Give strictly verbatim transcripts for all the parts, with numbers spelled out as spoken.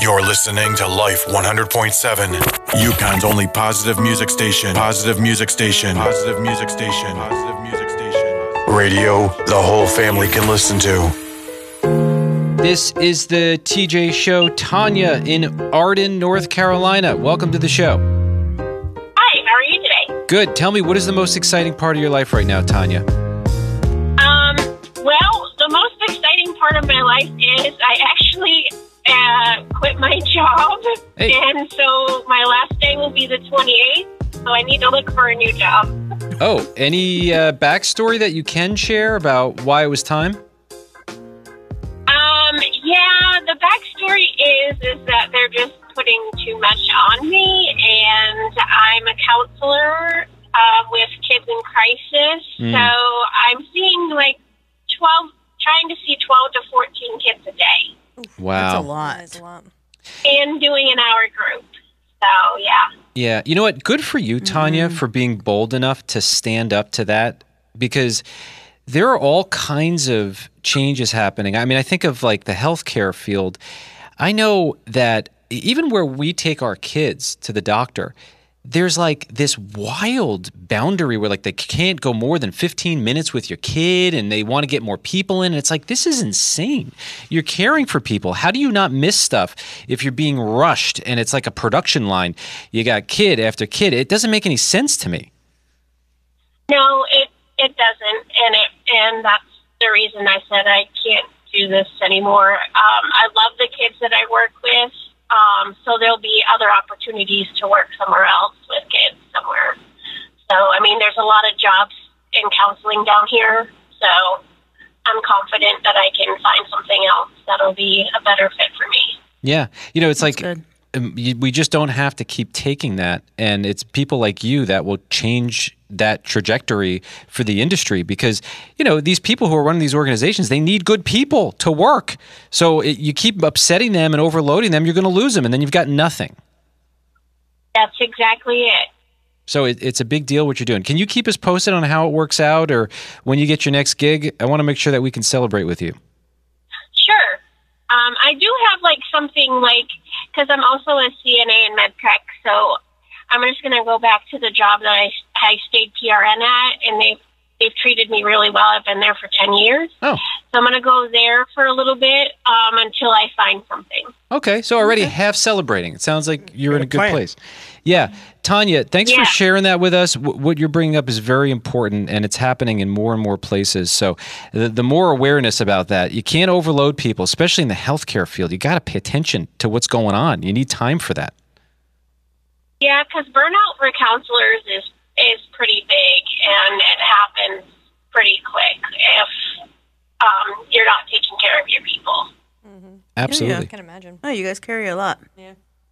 You're listening to Life one hundred point seven, Yukon's only positive music station. Positive music station. Positive music station. Positive music station. Radio the whole family can listen to. This is the T J Show. Tanya in Arden, North Carolina. Welcome to the show. Hi, how are you today? Good. Tell me, what is the most exciting part of your life right now, Tanya? Um, well, the most exciting part of my life is I actually uh, quit my job. Hey. And so my last day will be the twenty-eighth, so I need to look for a new job. Oh, any uh, backstory that you can share about why it was time? Um, yeah, the backstory is is that they're just putting too much on me, and I'm a counselor uh, with kids in crisis. Mm. So I'm seeing like twelve, trying to see twelve to fourteen kids a day. Wow. That's a lot. That's a lot. And doing an hour group. So, yeah. Yeah. You know what? Good for you, Tanya, Mm. for being bold enough to stand up to that, because there are all kinds of changes happening. I mean, I think of like the healthcare field. I know that even where we take our kids to the doctor, there's like this wild boundary where like they can't go more than fifteen minutes with your kid and they want to get more people in. And it's like, this is insane. You're caring for people. How do you not miss stuff if you're being rushed and it's like a production line? You got kid after kid. It doesn't make any sense to me. No, it it doesn't, and it and that's the reason I said I can't do this anymore. Um, I love the kids that I work with, um, so there'll be other opportunities to work somewhere else with kids somewhere. So, I mean, there's a lot of jobs in counseling down here, so I'm confident that I can find something else that'll be a better fit for me. Yeah. You know, it's That's like good. um, you, we just don't have to keep taking that. And it's people like you that will change that trajectory for the industry, because, you know, these people who are running these organizations, they need good people to work. So it, you keep upsetting them and overloading them, you're going to lose them, and then you've got nothing. That's exactly it. So it, it's a big deal what you're doing. Can you keep us posted on how it works out, or when you get your next gig? I want to make sure that we can celebrate with you. Sure. Um, I do have like something like, because I'm also a C N A in MedTech, so I'm just going to go back to the job that I, I stayed P R N at, and they've, they've treated me really well. I've been there for ten years. Oh. So I'm going to go there for a little bit um, until I find something. Okay, so already half celebrating. It sounds like you're in a good plan. place. Yeah. Tanya, thanks Yeah. for sharing that with us. W- what you're bringing up is very important, and it's happening in more and more places. So the, the more awareness about that, you can't overload people, especially in the healthcare field. You got to pay attention to what's going on. You need time for that. Yeah, because burnout for counselors is, is pretty big, and it happens pretty quick if um, you're not taking care of your people. Absolutely. I can imagine. Oh, you guys carry a lot. Yeah,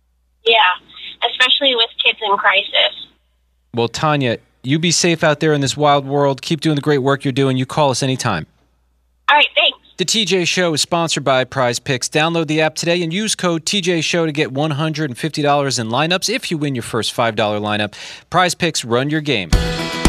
especially with kids in crisis. Well, Tanya, you be safe out there in this wild world. Keep doing the great work you're doing. You call us anytime. All right, thanks. The T J Show is sponsored by Prize Picks. Download the app today and use code T J Show to get one hundred fifty dollars in lineups if you win your first five dollar lineup. Prize Picks, run your game.